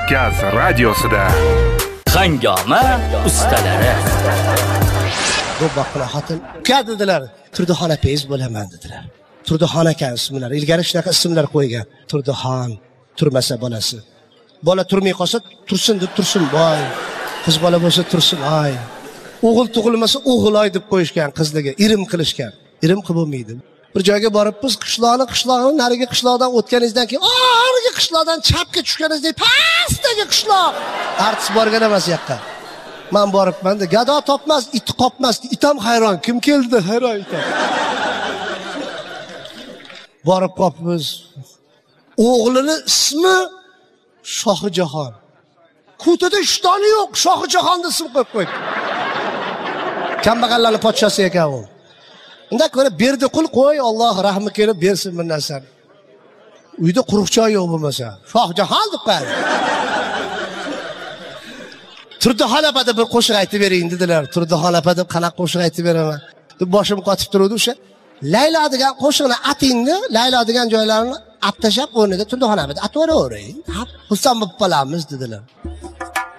Markaz radiosida Hangoma ustalari. Do'bboqlar xotin uka dedilar. Turduxon apangiz bo'laman dedilar. Turduxon aka ismlar. Ilgari shunaqa ismlar qo'ygan. Turduxon turmasa bolasi. Bola turmay qolsa tursin deb tursin boy. Qiz bola bo'lsa tursin ay. O'g'il tug'ilmasa o'g'iloy deb qo'yishgan qizlarga, irim qilishgan. Irim qilib bo'lmaydi. Bir joyga borib biz qishloqni narigi qishloqdan o'tganingizdan keyin, narigi qishloqdan chapga tushganingizdek pastdagi qishloq. Artist borgan emas yoqqa. Men boribman de, gado topmas, it qopmas. Itam hayron, kim keldi? Hayron itam. Borib qopmiz. O'g'lining ismi Shohijahon. Kutada ishtoni yo'q, Shohijahonni ism qo'yib qo'ydi. Kambag'allarning podshosi ekan u. Unda ko'ra berdi qul qo'y, Alloh rahmi kelib bersin bir narsani. Uyda quruq joy yo'q bo'lmasa, Shohijahon deb qo'ydi. Turduxon opa deb bir qo'shiq aytib bering dedilar. Turduxon opa deb qanaqa qo'shiq aytib beraman? Deb boshim qotib turdi o'sha. Laylo degan qo'shiqni atingni, Laylo degan joylarni atashab o'rniga Turduxon opa deb atavering. Xursand bo'lib qolamiz dedilar.